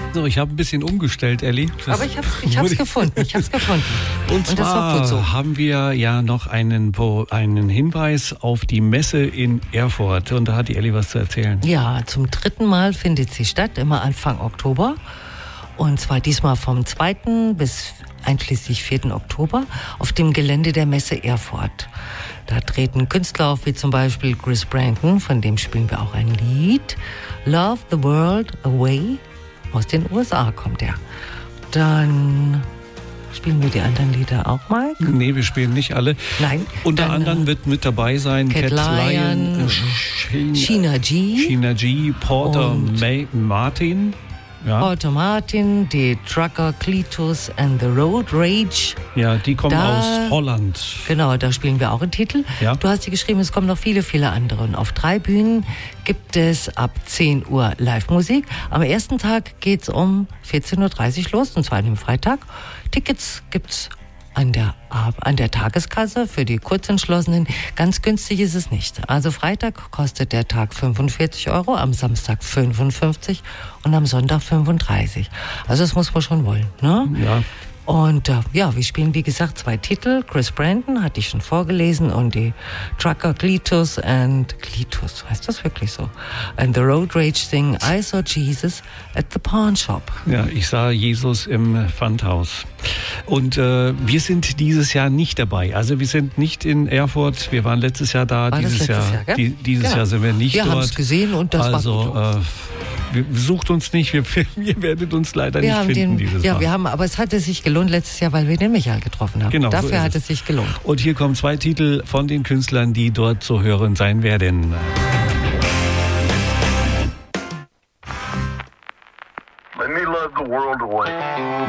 So, ich habe ein bisschen umgestellt, Elli. Aber ich hab's gefunden. Und zwar das war gut so. haben wir ja noch einen Hinweis auf die Messe in Erfurt. Und da hat die Elli was zu erzählen. Ja, zum 3. Mal findet sie statt, immer Anfang Oktober. Und zwar diesmal vom 2. bis einschließlich 4. Oktober auf dem Gelände der Messe Erfurt. Da treten Künstler auf, wie zum Beispiel Chris Brandon, von dem spielen wir auch ein Lied. Love the World Away. Aus den USA kommt er. Dann spielen wir die anderen Lieder auch mal. Nee, wir spielen nicht alle. Nein. Unter anderem wird mit dabei sein Cat Lion, Sheena G, Porter Martin. Ja. Porter Martin, die Trucker Cletus and the Road Rage. Ja, die kommen aus Holland. Genau, da spielen wir auch einen Titel. Ja. Du hast sie geschrieben, es kommen noch viele, viele andere. Und auf 3 Bühnen gibt es ab 10 Uhr Live-Musik. Am ersten Tag geht's um 14.30 Uhr los, und zwar an dem Freitag. Tickets gibt's an der Tageskasse für die Kurzentschlossenen. Ganz günstig ist es nicht. Also Freitag kostet der Tag 45 €, am Samstag 55 und am Sonntag 35. Also das muss man schon wollen, ne? Ja. Und wir spielen, wie gesagt, 2 Titel. Chris Brandon hatte ich schon vorgelesen, und die Trucker Cletus, heißt das wirklich so? And the Road Rage singen I Saw Jesus at the Pawn Shop. Ja, ich sah Jesus im Pfandhaus. Und wir sind dieses Jahr nicht dabei. Also wir sind nicht in Erfurt. Wir waren letztes Jahr da. Dieses Jahr sind wir nicht dort. Wir haben es gesehen und das war gut. Sucht uns nicht, ihr werdet uns leider nicht finden dieses Mal. Aber es hatte sich gelohnt letztes Jahr, weil wir den Michael getroffen haben. Genau, Dafür so hat es sich gelohnt. Und hier kommen 2 Titel von den Künstlern, die dort zu hören sein werden. Let me love the world away.